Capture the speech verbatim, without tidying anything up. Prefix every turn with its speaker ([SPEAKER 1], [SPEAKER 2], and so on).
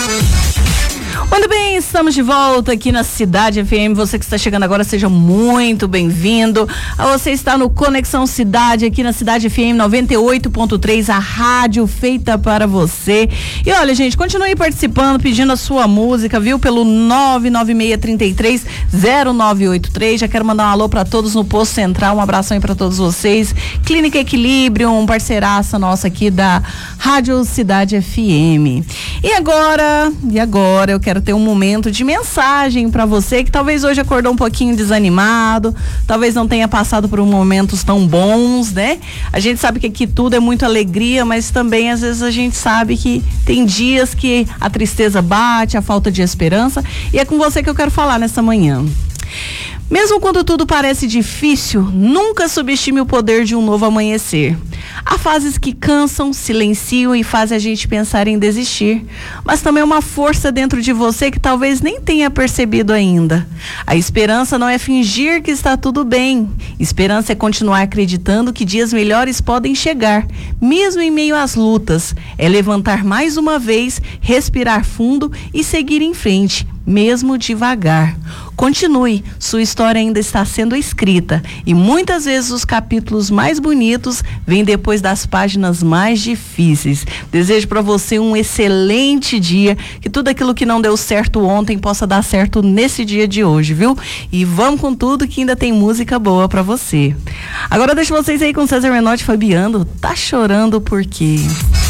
[SPEAKER 1] Muito bem, estamos de volta aqui na Cidade F M. Você que está chegando agora, seja muito bem-vindo. Você está no Conexão Cidade, aqui na Cidade F M noventa e oito ponto três, a rádio feita para você. E olha, gente, continue participando, pedindo a sua música, viu? Pelo nove nove seis, três três, zero nove oito três. Já quero mandar um alô para todos no Posto Central, um abração aí para todos vocês. Clínica Equilíbrio, um parceiraça nossa aqui da Rádio Cidade F M. E agora, e agora eu quero ter um momento de mensagem para você que talvez hoje acordou um pouquinho desanimado, talvez não tenha passado por momentos tão bons, né? A gente sabe que aqui tudo é muito alegria, mas também às vezes a gente sabe que tem dias que a tristeza bate, a falta de esperança, e é com você que eu quero falar nessa manhã. Mesmo quando tudo parece difícil, nunca subestime o poder de um novo amanhecer. Há fases que cansam, silenciam e fazem a gente pensar em desistir, mas também é uma força dentro de você que talvez nem tenha percebido ainda. A esperança não é fingir que está tudo bem. Esperança é continuar acreditando que dias melhores podem chegar, mesmo em meio às lutas. É levantar mais uma vez, respirar fundo e seguir em frente, mesmo devagar. Continue, sua história ainda está sendo escrita e muitas vezes os capítulos mais bonitos vêm depois das páginas mais difíceis. Desejo para você um excelente dia, que tudo aquilo que não deu certo ontem possa dar certo nesse dia de hoje, viu? E vamos com tudo que ainda tem música boa para você. Agora eu deixo vocês aí com César Menotti e Fabiano, Tá Chorando Por Quê?